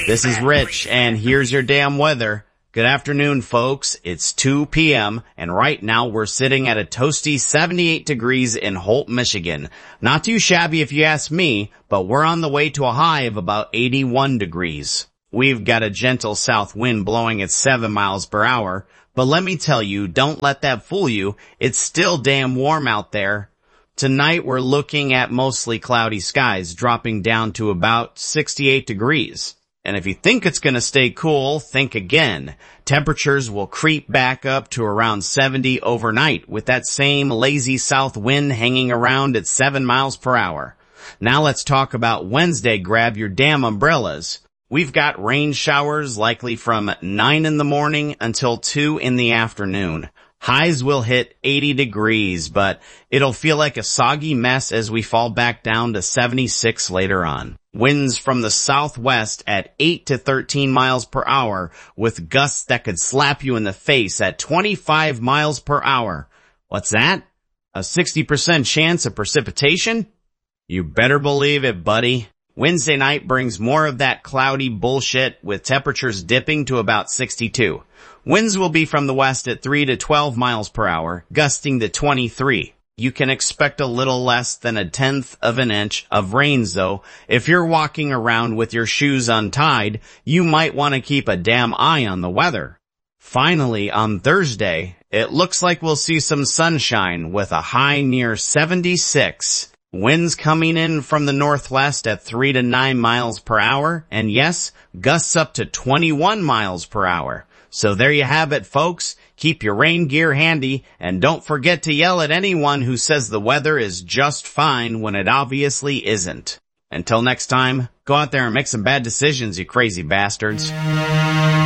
This is Rich, and here's your damn weather. Good afternoon, folks. It's 2 p.m., and right now we're sitting at a toasty 78 degrees in Holt, Michigan. Not too shabby if you ask me, but we're on the way to a high of about 81 degrees. We've got a gentle south wind blowing at 7 miles per hour, but let me tell you, don't let that fool you. It's still damn warm out there. Tonight we're looking at mostly cloudy skies, dropping down to about 68 degrees. And if you think it's going to stay cool, think again. Temperatures will creep back up to around 70 overnight with that same lazy south wind hanging around at 7 miles per hour. Now let's talk about Wednesday. Grab your damn umbrellas. We've got rain showers likely from 9 in the morning until 2 in the afternoon. Highs will hit 80 degrees, but it'll feel like a soggy mess as we fall back down to 76 later on. Winds from the southwest at 8 to 13 miles per hour with gusts that could slap you in the face at 25 miles per hour. What's that? A 60% chance of precipitation? You better believe it, buddy. Wednesday night brings more of that cloudy bullshit with temperatures dipping to about 62. Winds will be from the west at 3 to 12 miles per hour, gusting to 23. You can expect a little less than 1/10 of an inch of rains though. If you're walking around with your shoes untied, you might want to keep a damn eye on the weather. Finally, on Thursday, it looks like we'll see some sunshine with a high near 76. Winds coming in from the northwest at 3 to 9 miles per hour, and yes, gusts up to 21 miles per hour. So there you have it, folks. Keep your rain gear handy, and don't forget to yell at anyone who says the weather is just fine when it obviously isn't. Until next time, go out there and make some bad decisions, you crazy bastards.